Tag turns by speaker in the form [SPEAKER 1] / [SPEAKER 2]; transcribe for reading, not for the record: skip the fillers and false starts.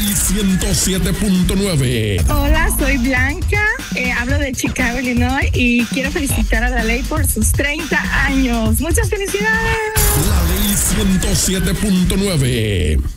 [SPEAKER 1] Ley 107.9.
[SPEAKER 2] Hola, soy Blanca, hablo de Chicago, Illinois, y quiero felicitar a la ley por sus 30 años. ¡Muchas felicidades!
[SPEAKER 1] La Ley 107.9.